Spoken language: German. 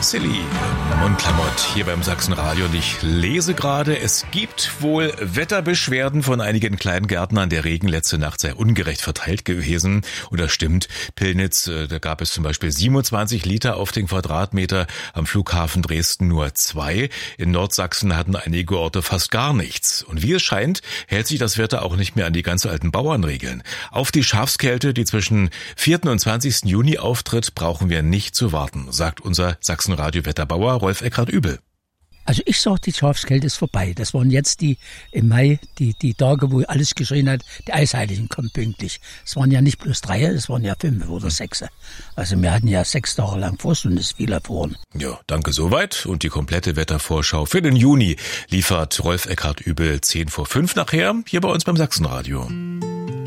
Silly Mundklamott hier beim Sachsenradio und ich lese gerade, es gibt wohl Wetterbeschwerden von einigen Kleingärtnern. Der Regen letzte Nacht sei ungerecht verteilt gewesen. Und das stimmt. Pillnitz, da gab es zum Beispiel 27 Liter auf den Quadratmeter, am Flughafen Dresden nur 2. In Nordsachsen hatten einige Orte fast gar nichts. Und wie es scheint, hält sich das Wetter auch nicht mehr an die ganz alten Bauernregeln. Auf die Schafskälte, die zwischen 4. und 20. Juni auftritt, brauchen wir nicht zu warten, sagt unser Sachsenradio-Wetterbauer Rolf Eckhardt-Übel. Also ich sag, die Schafskälte ist vorbei. Das waren jetzt im Mai, die Tage, wo alles geschrien hat, die Eisheiligen kommen pünktlich. Es waren ja nicht bloß 3, es waren ja 5 oder 6. Also wir hatten ja 6 Tage lang Frost und es ist viel erfroren. Ja, danke soweit. Und die komplette Wettervorschau für den Juni liefert Rolf Eckhardt-Übel 10 vor 5 nachher, hier bei uns beim Sachsenradio.